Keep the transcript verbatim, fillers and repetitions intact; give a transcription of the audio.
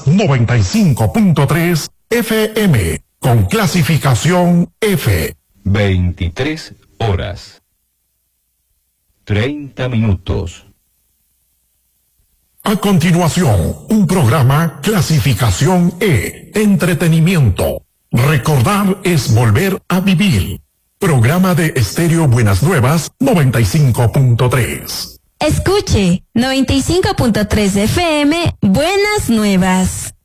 noventa y cinco punto tres F M, con clasificación F. veintitrés horas. treinta minutos. A continuación, un programa clasificación E, entretenimiento. Recordar es volver a vivir. Programa de Estéreo Buenas Nuevas, noventa y cinco punto tres. Escuche, noventa y cinco punto tres F M, Buenas Nuevas.